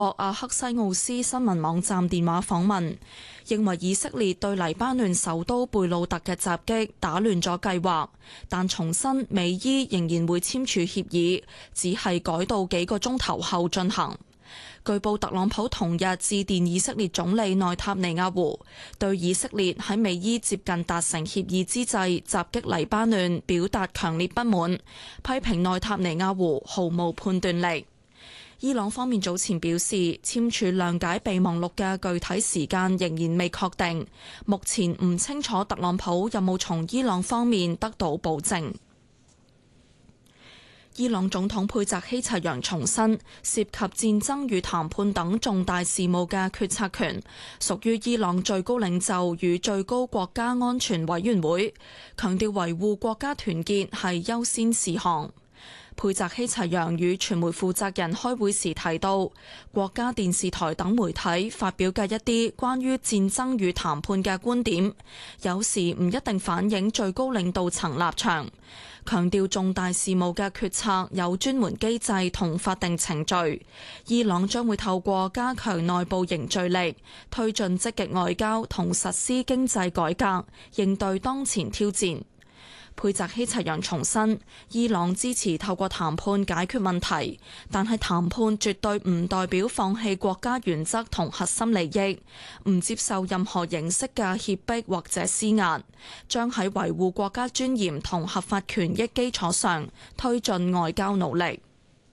阿克西奧斯新聞網站電話訪問，認為以色列對黎巴嫩首都貝魯特嘅襲擊打亂咗計劃，但重申美伊仍然會簽署協議，只係改到幾個鐘頭後進行。據報特朗普同日致電以色列總理內塔尼亞胡，對以色列喺美伊接近達成協議之際襲擊黎巴嫩表達強烈不滿，批評內塔尼亞胡毫無判斷力。伊朗方面早前表示，簽署諒解備忘錄嘅具體時間仍然未確定，目前唔清楚特朗普有冇從伊朗方面得到保證。伊朗總統佩澤希齊揚重申，涉及戰爭與談判等重大事務嘅決策權屬於伊朗最高領袖與最高國家安全委員會，強調維護國家團結係優先事項。佩澤希齊揚與傳媒負責人開會時提到，國家電視台等媒體發表嘅一啲關於戰爭與談判嘅觀點，有時唔一定反映最高領導層立場。強調重大事務嘅決策有專門機制同法定程序，伊朗將會透過加強內部凝聚力，推進積極外交同實施經濟改革，應對當前挑戰。佩澤希齊揚重申，伊朗支持透過談判解決問題，但係談判絕對唔代表放棄國家原則同核心利益，唔接受任何形式嘅脅迫或者施壓，將喺維護國家尊嚴同合法權益基礎上推進外交努力。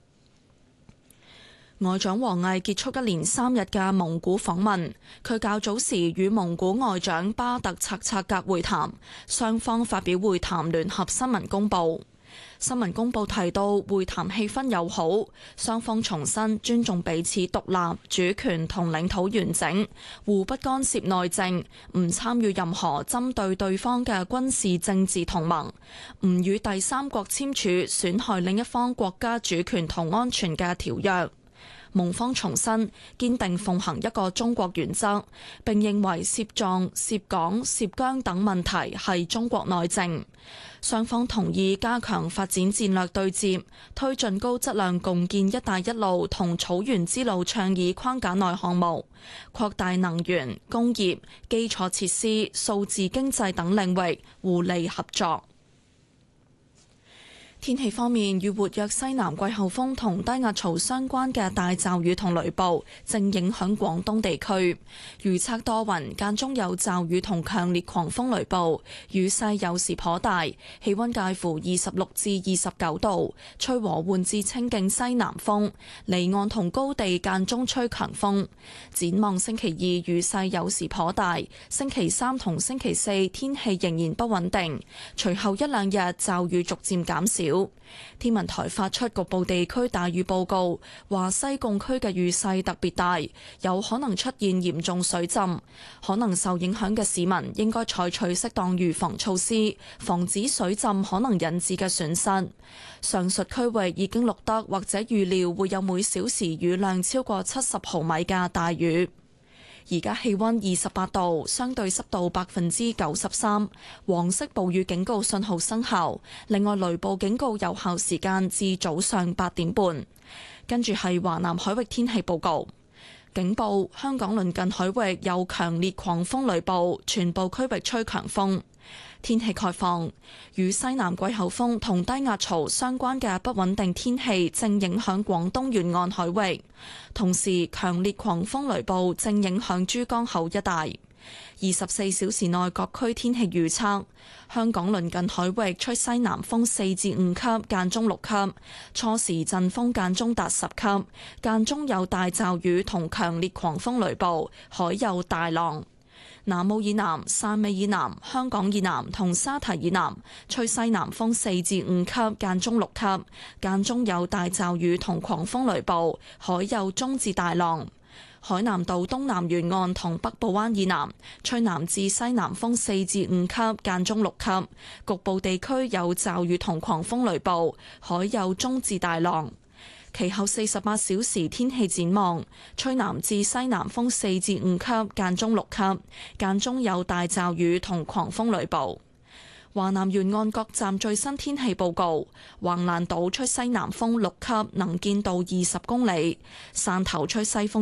外長王毅結束一連3日嘅蒙古訪問，佢較早時與蒙古外長巴特策策格會談，雙方發表會談聯合新聞公報。新聞公報提到，會談氣氛友好，雙方重申尊重彼此獨立、主權同領土完整，互不干涉內政，唔參與任何針對對方嘅軍事政治同盟，唔與第三國簽署損害另一方國家主權同安全嘅條約。蒙方重申堅定奉行一個中國原則，並認為涉藏、涉港、涉疆等問題係中國內政。雙方同意加強發展戰略對接，推進高質量共建「一帶一路」同草原之路倡議框架內項目，擴大能源、工業、基礎設施、數字經濟等領域互利合作。天氣方面，與活躍西南季候風同低壓槽相關嘅大驟雨同雷暴正影響廣東地區，預測多雲，間中有驟雨同強烈狂風雷暴，雨勢有時頗大，氣溫介乎26至29度，吹和緩至清勁西南風，離岸同高地間中吹強風。展望星期2雨勢有時頗大，星期3同星期4天氣仍然不穩定，隨後一兩日驟雨逐漸減少。天文台發出局部地區大雨報告，話西貢區嘅雨勢特別大，有可能出現嚴重水浸，可能受影響嘅市民應該採取適當預防措施，防止水浸可能引致嘅損失。上述區域已經錄得或者預料會有每小時雨量超過70毫米嘅大雨。而家氣溫28度，相對濕度93%，黃色暴雨警告信號生效。另外，雷暴警告有效時間至早上8點半。跟住係華南海域天氣報告，警報：香港鄰近海域有強烈狂風雷暴，全部區域吹強風。天氣概況，與西南季候風同低壓槽相關嘅不穩定天氣正影響廣東沿岸海域，同時強烈狂風雷暴正影響珠江口一帶。24小時內各區天氣預測：香港鄰近海域吹西南風4至5級，間中6級，初時陣風間中達10級，間中有大驟雨同強烈狂風雷暴，海有大浪。南澳以南、汕尾以南、香港以南同沙堤以南吹西南風4至5級，間中6級，間中有大驟雨同狂風雷暴，海有中至大浪。海南島東南沿岸同北部灣以南吹南至西南風4至5級，間中6級，局部地區有驟雨同狂風雷暴，海有中至大浪。其後48小時天氣展望，吹南至西南風4至5級，間中6級，間中有大驟雨同狂風雷暴。華南沿岸各站最新天氣報告：橫瀾島吹西南風6級，能見度20公里；汕頭吹西風